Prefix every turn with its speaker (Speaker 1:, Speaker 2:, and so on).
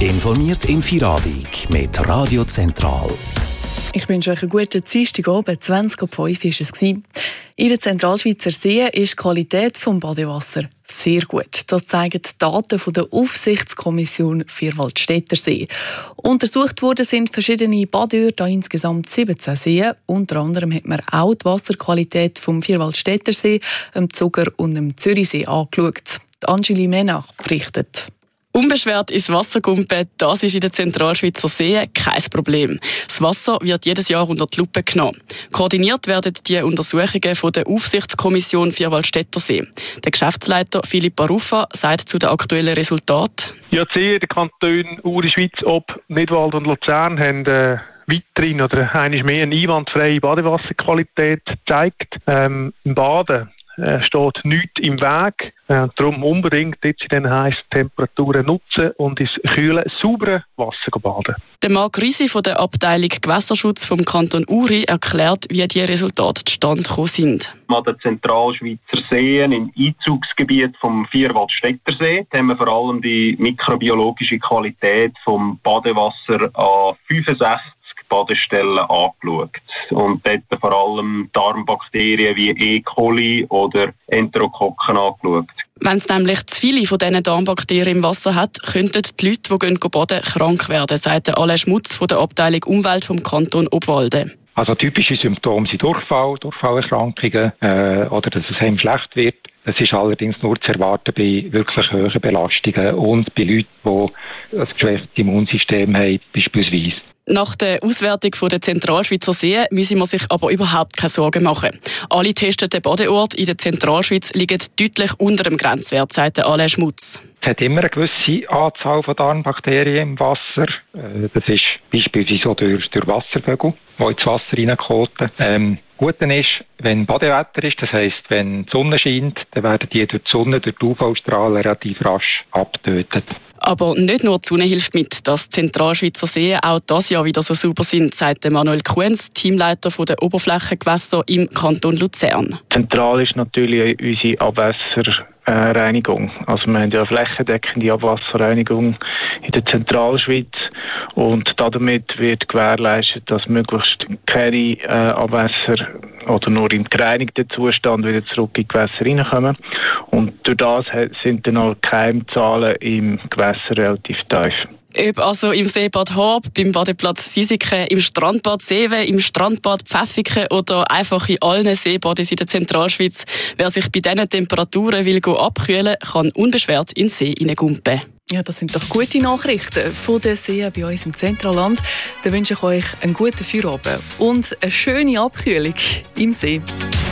Speaker 1: Informiert im Feierabend mit Radio Zentral.
Speaker 2: Ich wünsche euch einen guten Dienstagabend. 20:05 war es. In den Zentralschweizer Seen ist die Qualität des Badewasser sehr gut. Das zeigen die Daten von der Aufsichtskommission Vierwaldstättersee. Untersucht wurden sind verschiedene Badeorte an insgesamt 17 Seen. Unter anderem hat man auch die Wasserqualität vom Vierwaldstättersee, dem Zugger und dem Zürichsee angeschaut. Angeli Menach berichtet.
Speaker 3: Unbeschwert ins Wasser gumpen, das ist in den Zentralschweizer Seen kein Problem. Das Wasser wird jedes Jahr unter die Lupe genommen. Koordiniert werden die Untersuchungen von der Aufsichtskommission Vierwaldstättersee. Der Geschäftsleiter Philipp Baruffa sagt zu den aktuellen Resultaten:
Speaker 4: Ja, die Seen, die Kantone Uri, Schweiz, Ob, Nidwald und Luzern haben weiterhin oder einmal mehr eine einwandfreie Badewasserqualität gezeigt. Im Baden steht nichts im Weg. Darum unbedingt jetzt in den heißen Temperaturen nutzen und ins kühle, saubere Wasser baden.
Speaker 3: Der Marc Risi von der Abteilung Gewässerschutz vom Kanton Uri erklärt, wie die Resultate zustande gekommen sind.
Speaker 5: An den Zentralschweizer Seen im Einzugsgebiet vom Vierwaldstättersee haben wir vor allem die mikrobiologische Qualität vom Badewasser an 65 Badestellen angeschaut und dort vor allem Darmbakterien wie E. coli oder Enterokokken angeschaut.
Speaker 3: Wenn es nämlich zu viele von diesen Darmbakterien im Wasser hat, könnten die Leute, die baden, krank werden, sagt Alain Schmutz von der Abteilung Umwelt vom Kanton Obwalden.
Speaker 6: Also typische Symptome sind Durchfallerkrankungen oder dass es einem schlecht wird. Das ist allerdings nur zu erwarten bei wirklich hohen Belastungen und bei Leuten, die ein geschwächtes Immunsystem haben, beispielsweise.
Speaker 3: Nach der Auswertung der Zentralschweizer Seen müssen wir sich aber überhaupt keine Sorgen machen. Alle getesteten Badeorte in der Zentralschweiz liegen deutlich unter dem Grenzwert, sagt Alain Schmutz.
Speaker 6: Es hat immer eine gewisse Anzahl von Darmbakterien im Wasser. Das ist beispielsweise auch durch Wasservögel, die ins Wasser reinkoten. Gut ist, wenn Badewetter ist, das heisst, wenn die Sonne scheint, dann werden die durch die Sonne, durch die UV-Strahlen relativ rasch abgetötet.
Speaker 3: Aber nicht nur die Sonne hilft mit, dass die Zentralschweizer Seen auch dieses Jahr wieder so sauber sind, sagt Manuel Kuhns, Teamleiter der Oberflächengewässer im Kanton Luzern.
Speaker 4: Zentral ist natürlich unsere Abwasserreinigung. Also wir haben ja flächendeckende Abwasserreinigung in der Zentralschweiz und damit wird gewährleistet, dass möglichst keine Abwässer oder nur im gereinigten Zustand wieder zurück in die Gewässer reinkommen. Und durch das sind dann auch die Keimzahlen im Gewässer relativ tief.
Speaker 3: Ob also im Seebad Horb, beim Badeplatz Sisiken, im Strandbad Seewe, im Strandbad Pfäffiken oder einfach in allen Seebaden in der Zentralschweiz, wer sich bei diesen Temperaturen will abkühlen, kann unbeschwert in den See hineingumpen.
Speaker 2: Ja, das sind doch gute Nachrichten von den Seen bei uns im Zentralland. Dann wünsche ich euch einen guten Feierabend und eine schöne Abkühlung im See.